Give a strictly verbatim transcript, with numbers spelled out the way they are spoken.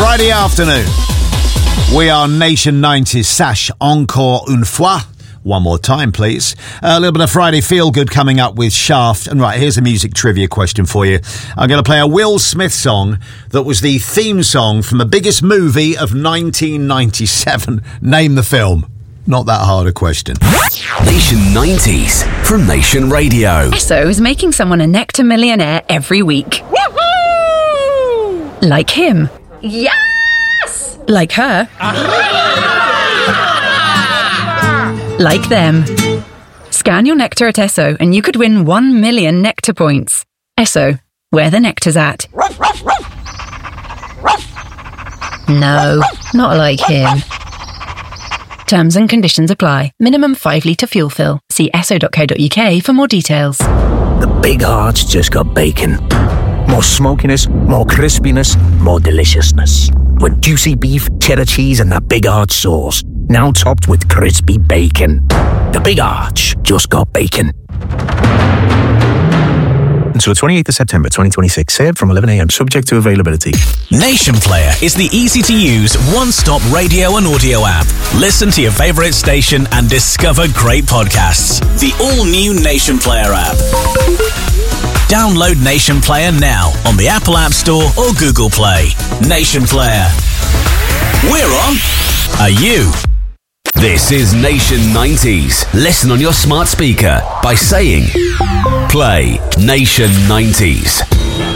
Friday afternoon. We are Nation nineties. Sash, encore une fois. One more time, please. A little bit of Friday feel-good coming up with Shaft. And right, here's a music trivia question for you. I'm going to play a Will Smith song that was the theme song from the biggest movie of nineteen ninety-seven. Name the film. Not that hard a question. Nation nineties from Nation Radio. Esso is making someone a Nectar millionaire every week. Woohoo! Like him. Yes! Like her. Like them. Scan your Nectar at Esso and you could win one million Nectar points. Esso, where the nectar's at. No, not like him. Terms and conditions apply. Minimum five litre fuel fill. See esso dot co dot uk for more details. The Big Arch just got bacon. More smokiness, more crispiness, more deliciousness. With juicy beef, cheddar cheese and that Big Arch sauce. Now topped with crispy bacon. The Big Arch just got bacon. Until the twenty-eighth of September twenty twenty-six, served from eleven a.m. subject to availability. Nation Player is the easy-to-use, one-stop radio and audio app. Listen to your favourite station and discover great podcasts. The all-new Nation Player app. Download Nation Player now on the Apple App Store or Google Play. Nation Player. We're on. Are you? This is Nation nineties. Listen on your smart speaker by saying, play Nation nineties.